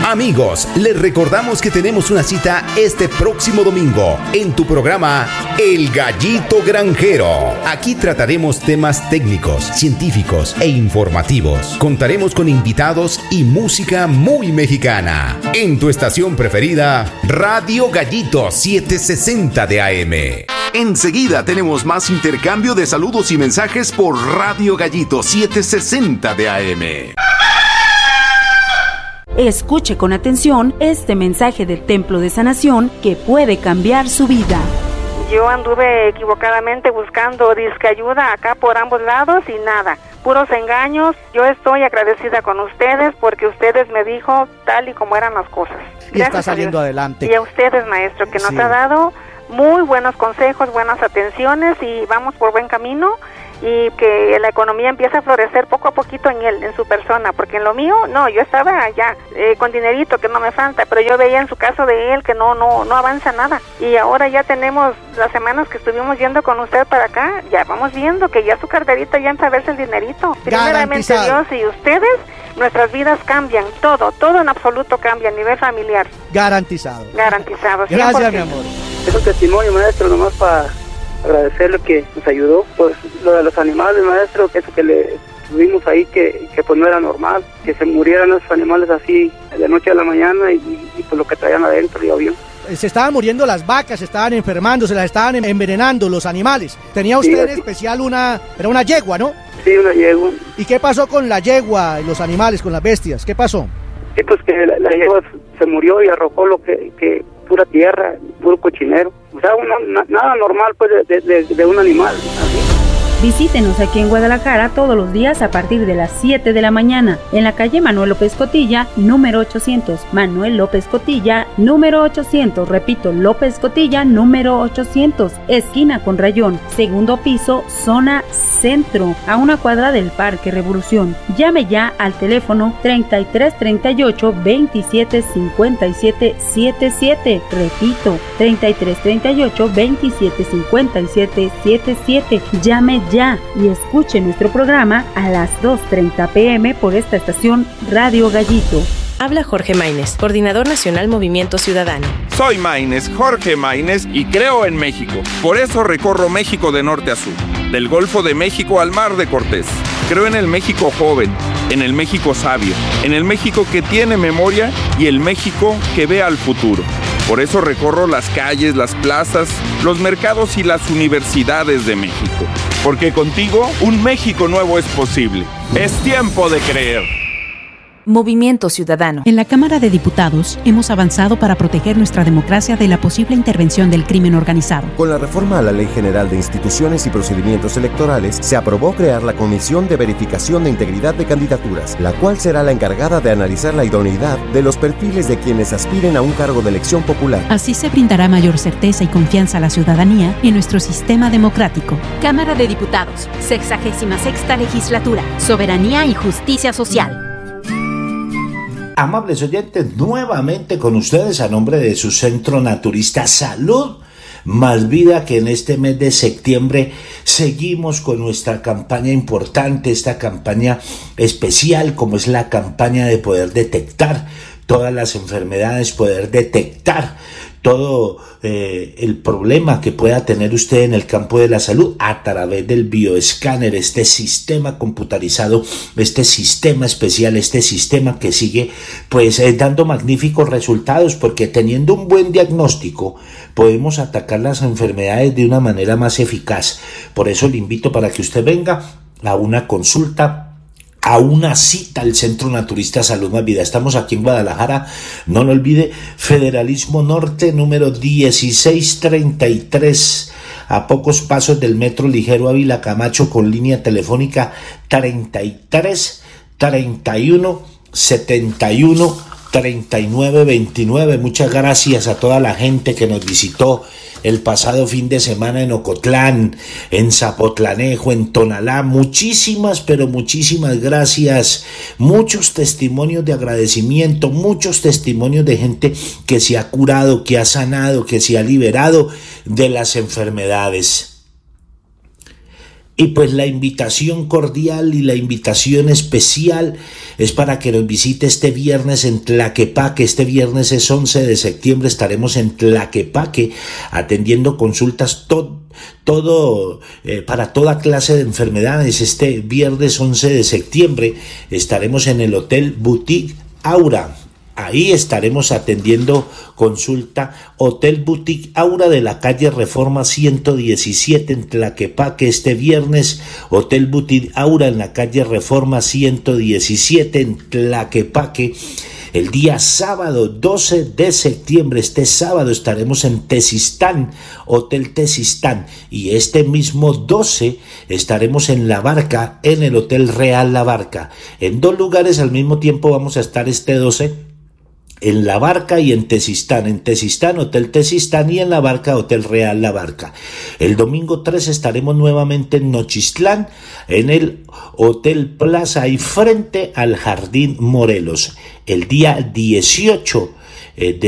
Amigos, les recordamos que tenemos una cita este próximo domingo en tu programa El Gallito Granjero. Aquí trataremos temas técnicos, científicos e informativos. Contaremos con invitados y música muy mexicana. En tu estación preferida, Radio Gallito 760 de AM. Enseguida tenemos más intercambio de saludos y mensajes por Radio Gallito 760 de AM. Escuche con atención este mensaje del Templo de Sanación que puede cambiar su vida. Yo anduve equivocadamente buscando disque ayuda acá por ambos lados y nada, puros engaños. Yo estoy agradecida con ustedes porque ustedes me dijo tal y como eran las cosas. Y está saliendo adelante. Y a ustedes, maestro, que nos ha dado muy buenos consejos, buenas atenciones y vamos por buen camino. Y que la economía empieza a florecer poco a poquito en él, en su persona, porque en lo mío, no, yo estaba allá con dinerito que no me falta, pero yo veía en su caso de él que no avanza nada, y ahora ya tenemos las semanas que estuvimos yendo con usted para acá, ya vamos viendo que ya su carterita ya empieza a verse el dinerito, primeramente Dios y ustedes, nuestras vidas cambian, todo en absoluto cambia a nivel familiar. Garantizado. 100%. Gracias, mi amor. Es un testimonio, maestro, nomás para agradecerle que nos ayudó, pues lo de los animales, maestro, eso que le tuvimos ahí que pues no era normal, que se murieran esos animales así de noche a la mañana y pues lo que traían adentro ya vio. Se estaban muriendo las vacas, se estaban enfermando, se las estaban envenenando los animales. Tenía usted en especial era una yegua, ¿no? Sí, una yegua. ¿Y qué pasó con la yegua, los animales, con las bestias? ¿Qué pasó? Sí, pues que la yegua se murió y arrojó lo que pura tierra, puro cochinero. O sea, nada normal pues de un animal. Así. Visítenos aquí en Guadalajara todos los días a partir de las 7 de la mañana en la calle Manuel López Cotilla, número 800. Manuel López Cotilla, número 800. Repito, López Cotilla, número 800. Esquina con Rayón, segundo piso, zona centro, a una cuadra del Parque Revolución. Llame ya al teléfono 3338 27 57 77. Repito, 3338 27 57 77. Llame ya y escuche nuestro programa a las 2:30 p.m. por esta estación Radio Gallito. Habla Jorge Maínez, Coordinador Nacional Movimiento Ciudadano. Soy Maínez, Jorge Maínez, y creo en México. Por eso recorro México de norte a sur, del Golfo de México al Mar de Cortés. Creo en el México joven, en el México sabio, en el México que tiene memoria y el México que ve al futuro. Por eso recorro las calles, las plazas, los mercados y las universidades de México. Porque contigo un México nuevo es posible. Es tiempo de creer. Movimiento Ciudadano. En la Cámara de Diputados hemos avanzado para proteger nuestra democracia de la posible intervención del crimen organizado. Con la reforma a la Ley General de Instituciones y Procedimientos Electorales, se aprobó crear la Comisión de Verificación de Integridad de Candidaturas, la cual será la encargada de analizar la idoneidad de los perfiles de quienes aspiren a un cargo de elección popular. Así se brindará mayor certeza y confianza a la ciudadanía en nuestro sistema democrático. Cámara de Diputados, 66ª Legislatura, Soberanía y Justicia Social. Amables oyentes, nuevamente con ustedes a nombre de su Centro Naturista Salud Más Vida, que en este mes de septiembre seguimos con nuestra campaña importante, esta campaña especial como es la campaña de poder detectar todas las enfermedades, poder detectar todo el problema que pueda tener usted en el campo de la salud a través del bioescáner, este sistema computarizado, este sistema especial, este sistema que sigue pues dando magníficos resultados, porque teniendo un buen diagnóstico podemos atacar las enfermedades de una manera más eficaz. Por eso le invito para que usted venga a una consulta, a una cita al Centro Naturista Salud Más Vida. Estamos aquí en Guadalajara, no lo olvide, Federalismo Norte, número 1633, a pocos pasos del Metro Ligero Ávila Camacho, con línea telefónica 33 31 71 3929. Muchas gracias a toda la gente que nos visitó el pasado fin de semana en Ocotlán, en Zapotlanejo, en Tonalá. Muchísimas, pero muchísimas gracias. Muchos testimonios de agradecimiento, muchos testimonios de gente que se ha curado, que ha sanado, que se ha liberado de las enfermedades. Y pues la invitación cordial y la invitación especial es para que nos visite este viernes en Tlaquepaque. Este viernes es 11 de septiembre, estaremos en Tlaquepaque atendiendo consultas para toda clase de enfermedades. Este viernes 11 de septiembre estaremos en el Hotel Boutique Aura. Ahí estaremos atendiendo consulta. Hotel Boutique Aura de la calle Reforma 117 en Tlaquepaque. Este viernes, Hotel Boutique Aura en la calle Reforma 117 en Tlaquepaque. El día sábado 12 de septiembre, este sábado estaremos en Tezistán, Hotel Tezistán. Y este mismo 12 estaremos en La Barca, en el Hotel Real La Barca. En 2 lugares al mismo tiempo vamos a estar este 12. En La Barca y en Tezistán, Hotel Tezistán, y en La Barca, Hotel Real La Barca. El domingo 3 estaremos nuevamente en Nochistlán, en el Hotel Plaza y frente al Jardín Morelos. El día 18 de